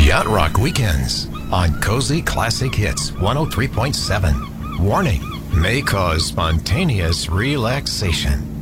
Yacht Rock Weekends on Cozy Classic Hits 103.7. Warning, may cause spontaneous relaxation.